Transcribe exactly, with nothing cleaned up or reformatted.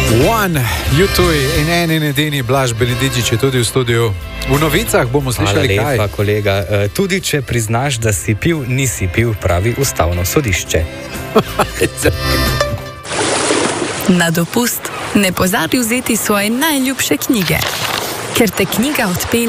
One, Jutuj in en in edini Blaž Benedičič je tudi v studiu. V novicah bomo slišali Hvala kaj. lepa, kolega. E, tudi če priznaš, da si pil, nisi pil, pravi ustavno sodišče. Na dopust ne pozabi vzeti svoje najljubše knjige, ker te knjiga odpelje